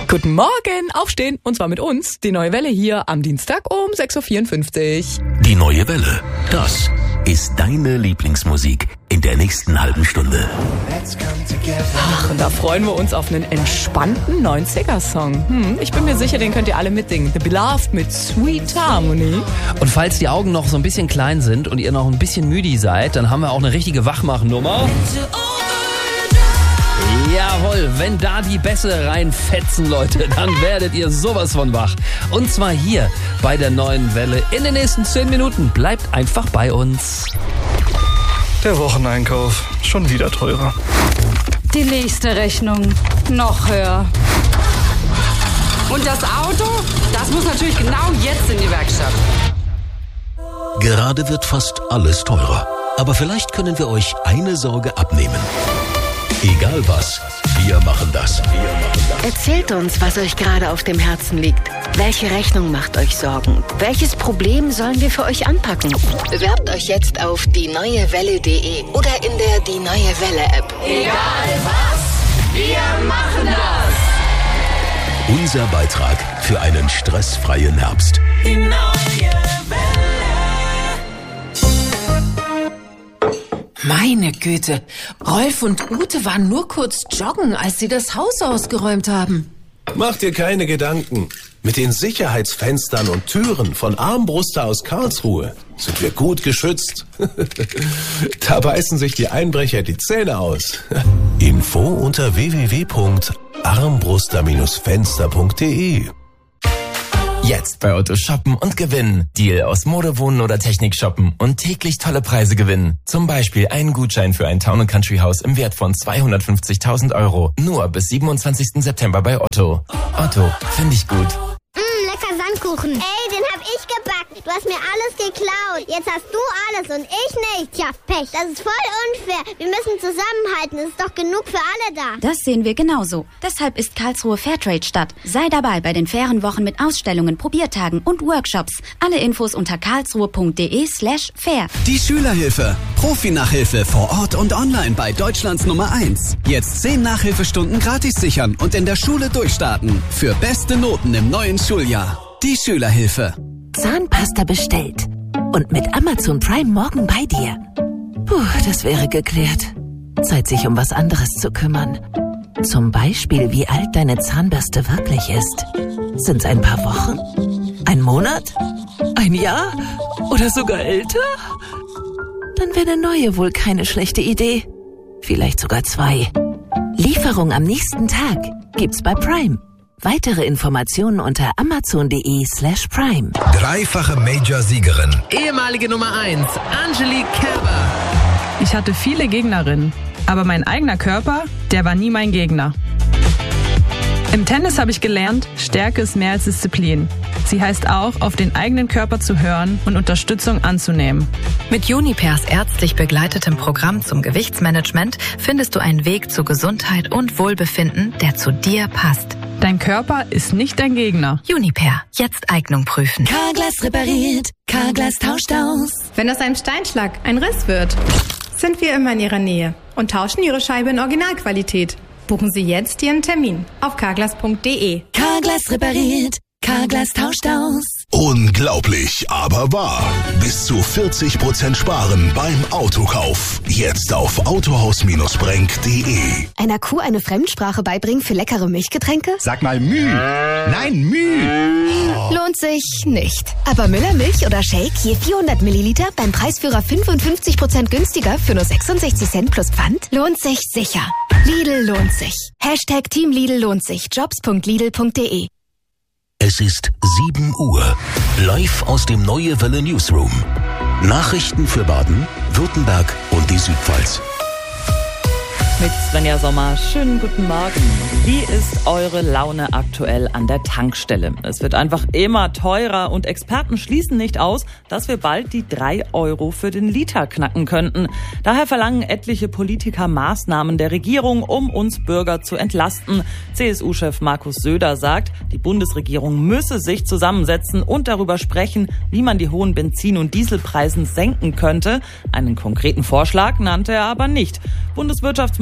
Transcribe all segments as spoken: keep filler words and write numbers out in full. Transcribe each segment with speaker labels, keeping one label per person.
Speaker 1: Guten Morgen, aufstehen, und zwar mit uns. Die Neue Welle hier am Dienstag um sechs Uhr vierundfünfzig.
Speaker 2: Die Neue Welle, das ist deine Lieblingsmusik in der nächsten halben Stunde.
Speaker 1: Ach, und da freuen wir uns auf einen entspannten neunziger-Song. Hm, ich bin mir sicher, den könnt ihr alle mitsingen. The Beloved mit Sweet Harmony.
Speaker 3: Und falls die Augen noch so ein bisschen klein sind und ihr noch ein bisschen müde seid, dann haben wir auch eine richtige Wachmachnummer. Jawohl, wenn da die Bässe reinfetzen, Leute, dann werdet ihr sowas von wach. Und zwar hier bei der Neuen Welle in den nächsten zehn Minuten. Bleibt einfach bei uns.
Speaker 4: Der Wocheneinkauf, schon wieder teurer.
Speaker 5: Die nächste Rechnung, noch höher. Und das Auto, das muss natürlich genau jetzt in die Werkstatt.
Speaker 2: Gerade wird fast alles teurer. Aber vielleicht können wir euch eine Sorge abnehmen. Egal was, wir machen das. Wir machen das.
Speaker 6: Erzählt uns, was euch gerade auf dem Herzen liegt. Welche Rechnung macht euch Sorgen? Welches Problem sollen wir für euch anpacken? Bewerbt euch jetzt auf die neue welle punkt de oder in der Die Neue Welle App.
Speaker 7: Egal was, wir machen das.
Speaker 2: Unser Beitrag für einen stressfreien Herbst.
Speaker 7: Die Neue Welle.
Speaker 8: Meine Güte, Rolf und Ute waren nur kurz joggen, als sie das Haus ausgeräumt haben.
Speaker 9: Mach dir keine Gedanken. Mit den Sicherheitsfenstern und Türen von Armbruster aus Karlsruhe sind wir gut geschützt. Da beißen sich die Einbrecher die Zähne aus. Info unter w w w punkt armbruster Bindestrich fenster punkt de.
Speaker 10: Jetzt bei Otto shoppen und gewinnen. Deal aus Mode, Wohnen oder Technik shoppen und täglich tolle Preise gewinnen. Zum Beispiel einen Gutschein für ein Town and Country Haus im Wert von zweihundertfünfzigtausend Euro. Nur bis siebenundzwanzigsten September bei Otto. Otto, finde ich gut.
Speaker 11: Mmh, lecker Sandkuchen. Ey, den hab ich gebacken. Du hast mir alles geklaut. Jetzt hast du alles und ich nicht. Tja, Pech. Das ist voll unfair. Wir müssen zusammenhalten. Es ist doch genug für alle da.
Speaker 12: Das sehen wir genauso. Deshalb ist Karlsruhe Fairtrade-Stadt. Sei dabei bei den fairen Wochen mit Ausstellungen, Probiertagen und Workshops. Alle Infos unter karlsruhe punkt de slash fair.
Speaker 13: Die Schülerhilfe. Profi-Nachhilfe vor Ort und online bei Deutschlands Nummer eins. Jetzt zehn Nachhilfestunden gratis sichern und in der Schule durchstarten. Für beste Noten im neuen Schuljahr. Die Schülerhilfe.
Speaker 14: Zahnpasta bestellt. Und mit Amazon Prime morgen bei dir. Puh, das wäre geklärt. Zeit, sich um was anderes zu kümmern. Zum Beispiel, wie alt deine Zahnbürste wirklich ist. Sind's ein paar Wochen? Ein Monat? Ein Jahr? Oder sogar älter? Dann wäre eine neue wohl keine schlechte Idee. Vielleicht sogar zwei. Lieferung am nächsten Tag gibt's bei Prime. Weitere Informationen unter amazon.de slash prime.
Speaker 15: Dreifache Major-Siegerin.
Speaker 3: Ehemalige Nummer eins, Angelique Kerber.
Speaker 16: Ich hatte viele Gegnerinnen, aber mein eigener Körper, der war nie mein Gegner. Im Tennis habe ich gelernt, Stärke ist mehr als Disziplin. Sie heißt auch, auf den eigenen Körper zu hören und Unterstützung anzunehmen.
Speaker 17: Mit Junipers ärztlich begleitetem Programm zum Gewichtsmanagement findest du einen Weg zu Gesundheit und Wohlbefinden, der zu dir passt.
Speaker 16: Dein Körper ist nicht dein Gegner.
Speaker 17: Juniper, jetzt Eignung prüfen.
Speaker 14: Carglass repariert, Carglass tauscht aus.
Speaker 18: Wenn aus einem Steinschlag ein Riss wird, sind wir immer in Ihrer Nähe und tauschen Ihre Scheibe in Originalqualität. Buchen Sie jetzt Ihren Termin auf carglass punkt de.
Speaker 14: Carglass repariert, Carglass tauscht aus.
Speaker 2: Unglaublich, aber wahr. Bis zu vierzig Prozent sparen beim Autokauf. Jetzt auf autohaus Bindestrich brenk punkt de.
Speaker 19: Einer Kuh eine Fremdsprache beibringen für leckere Milchgetränke?
Speaker 15: Sag mal Müh. Nein, Müh.
Speaker 19: Oh. Lohnt sich nicht. Aber Müller Milch oder Shake je vierhundert Milliliter beim Preisführer fünfundfünfzig Prozent günstiger für nur sechsundsechzig Cent plus Pfand? Lohnt sich sicher. Lidl lohnt sich. Hashtag Team Lidl lohnt sich. jobs punkt lidl punkt de.
Speaker 2: Es ist sieben Uhr. Live aus dem Neue Welle Newsroom. Nachrichten für Baden, Württemberg und die Südpfalz.
Speaker 1: Mit Svenja Sommer. Schönen guten Morgen. Wie ist eure Laune aktuell an der Tankstelle? Es wird einfach immer teurer und Experten schließen nicht aus, dass wir bald die drei Euro für den Liter knacken könnten. Daher verlangen etliche Politiker Maßnahmen der Regierung, um uns Bürger zu entlasten. C S U-Chef Markus Söder sagt, die Bundesregierung müsse sich zusammensetzen und darüber sprechen, wie man die hohen Benzin- und Dieselpreise senken könnte. Einen konkreten Vorschlag nannte er aber nicht. Bundeswirtschaftsminister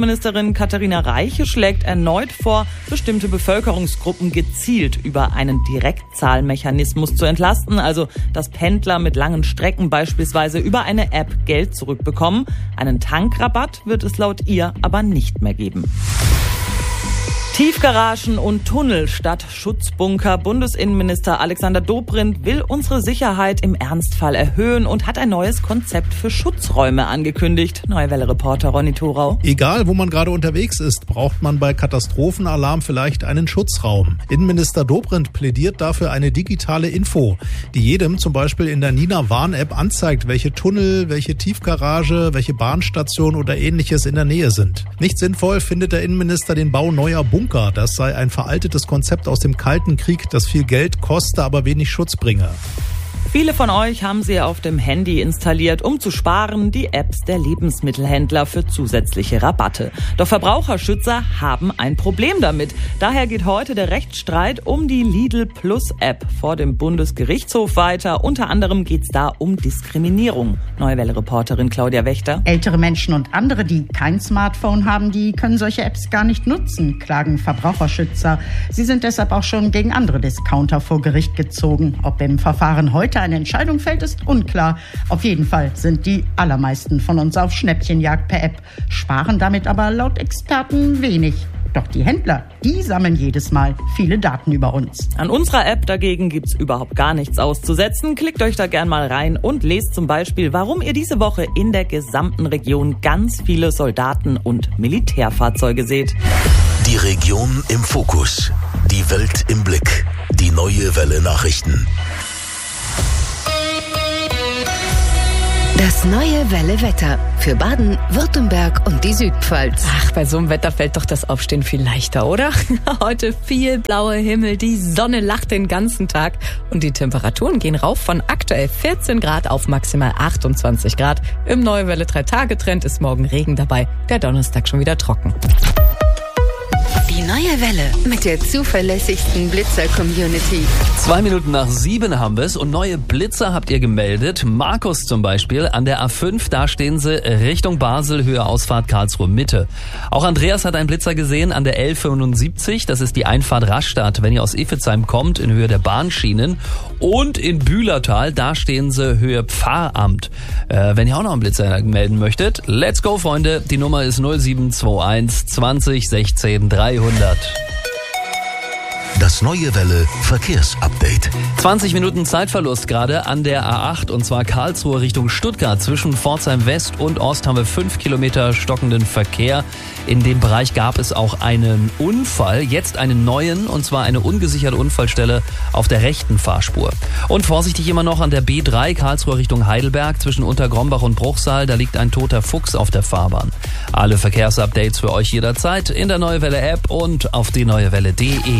Speaker 1: Bundesministerin Katharina Reiche schlägt erneut vor, bestimmte Bevölkerungsgruppen gezielt über einen Direktzahlmechanismus zu entlasten, also dass Pendler mit langen Strecken beispielsweise über eine App Geld zurückbekommen. Einen Tankrabatt wird es laut ihr aber nicht mehr geben. Tiefgaragen und Tunnel statt Schutzbunker. Bundesinnenminister Alexander Dobrindt will unsere Sicherheit im Ernstfall erhöhen und hat ein neues Konzept für Schutzräume angekündigt. Neue Welle-Reporter Ronny Thorau.
Speaker 20: Egal, wo man gerade unterwegs ist, braucht man bei Katastrophenalarm vielleicht einen Schutzraum. Innenminister Dobrindt plädiert dafür eine digitale Info, die jedem zum Beispiel in der Nina Warn-App anzeigt, welche Tunnel, welche Tiefgarage, welche Bahnstation oder ähnliches in der Nähe sind. Nicht sinnvoll findet der Innenminister den Bau neuer Bunker. Das sei ein veraltetes Konzept aus dem Kalten Krieg, das viel Geld koste, aber wenig Schutz bringe.
Speaker 1: Viele von euch haben sie auf dem Handy installiert, um zu sparen, die Apps der Lebensmittelhändler für zusätzliche Rabatte. Doch Verbraucherschützer haben ein Problem damit. Daher geht heute der Rechtsstreit um die Lidl Plus App vor dem Bundesgerichtshof weiter. Unter anderem geht es da um Diskriminierung. Neue Welle-Reporterin Claudia Wächter.
Speaker 21: Ältere Menschen und andere, die kein Smartphone haben, die können solche Apps gar nicht nutzen, klagen Verbraucherschützer. Sie sind deshalb auch schon gegen andere Discounter vor Gericht gezogen. Ob im Verfahren heute eine Entscheidung fällt, ist unklar. Auf jeden Fall sind die allermeisten von uns auf Schnäppchenjagd per App, sparen damit aber laut Experten wenig. Doch die Händler, die sammeln jedes Mal viele Daten über uns.
Speaker 1: An unserer App dagegen gibt's überhaupt gar nichts auszusetzen. Klickt euch da gern mal rein und lest zum Beispiel, warum ihr diese Woche in der gesamten Region ganz viele Soldaten und Militärfahrzeuge seht.
Speaker 2: Die Region im Fokus. Die Welt im Blick. Die Neue Welle Nachrichten.
Speaker 6: Das Neue Welle Wetter für Baden, Württemberg und die Südpfalz.
Speaker 22: Ach, bei so einem Wetter fällt doch das Aufstehen viel leichter, oder? Heute viel blauer Himmel, die Sonne lacht den ganzen Tag und die Temperaturen gehen rauf von aktuell vierzehn Grad auf maximal achtundzwanzig Grad. Im Neue Welle drei-Tage-Trend ist morgen Regen dabei, der Donnerstag schon wieder trocken.
Speaker 6: Die Neue Welle mit der zuverlässigsten Blitzer-Community.
Speaker 3: Zwei Minuten nach sieben haben wir es und neue Blitzer habt ihr gemeldet. Markus zum Beispiel an der A fünf, da stehen sie Richtung Basel, Höhe Ausfahrt Karlsruhe Mitte. Auch Andreas hat einen Blitzer gesehen an der L fünfundsiebzig, das ist die Einfahrt Rastatt, wenn ihr aus Iffezheim kommt, in Höhe der Bahnschienen. Und in Bühlertal, da stehen sie Höhe Pfarramt. Äh, wenn ihr auch noch einen Blitzer melden möchtet, let's go, Freunde. Die Nummer ist null sieben zwei eins zwanzig sechzehn dreihundert.
Speaker 2: Das Neue Welle Verkehrsupdate.
Speaker 3: zwanzig Minuten Zeitverlust gerade an der A acht und zwar Karlsruhe Richtung Stuttgart. Zwischen Pforzheim West und Ost haben wir fünf Kilometer stockenden Verkehr. In dem Bereich gab es auch einen Unfall, jetzt einen neuen, und zwar eine ungesicherte Unfallstelle auf der rechten Fahrspur. Und vorsichtig immer noch an der B drei Karlsruhe Richtung Heidelberg zwischen Untergrombach und Bruchsal, da liegt ein toter Fuchs auf der Fahrbahn. Alle Verkehrsupdates für euch jederzeit in der Neue Welle App und auf die neue welle punkt de.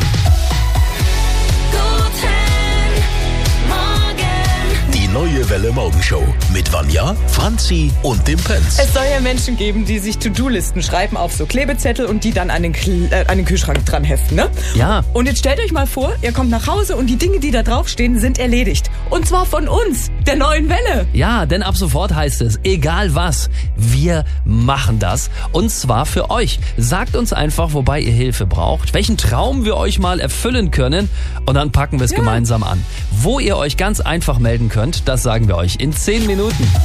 Speaker 2: Neue Welle Morgenshow mit Vanja, Franzi und dem Pence.
Speaker 23: Es soll ja Menschen geben, die sich To-Do-Listen schreiben auf so Klebezettel und die dann an den, Kl- äh, an den Kühlschrank dran heften, ne?
Speaker 3: Ja.
Speaker 23: Und jetzt stellt euch mal vor, ihr kommt nach Hause und die Dinge, die da draufstehen, sind erledigt. Und zwar von uns, der Neuen Welle.
Speaker 3: Ja, denn ab sofort heißt es, egal was, wir machen das. Und zwar für euch. Sagt uns einfach, wobei ihr Hilfe braucht, welchen Traum wir euch mal erfüllen können und dann packen wir es ja gemeinsam an. Wo ihr euch ganz einfach melden könnt, das sagen wir euch in zehn Minuten.